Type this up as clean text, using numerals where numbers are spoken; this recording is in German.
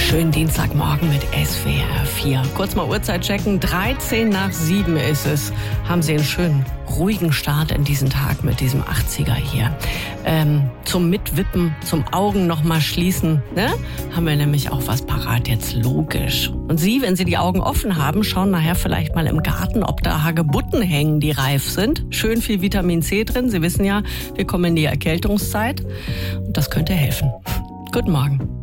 Schönen Dienstagmorgen mit SWR 4. Kurz mal Uhrzeit checken. 6:13 ist es. Haben Sie einen schönen, ruhigen Start in diesen Tag mit diesem 80er hier. Zum Mitwippen, zum Augen noch mal schließen, ne? Haben wir nämlich auch was parat jetzt, logisch. Und Sie, wenn Sie die Augen offen haben, schauen nachher vielleicht mal im Garten, ob da Hagebutten hängen, die reif sind. Schön viel Vitamin C drin. Sie wissen ja, wir kommen in die Erkältungszeit. Und das könnte helfen. Guten Morgen.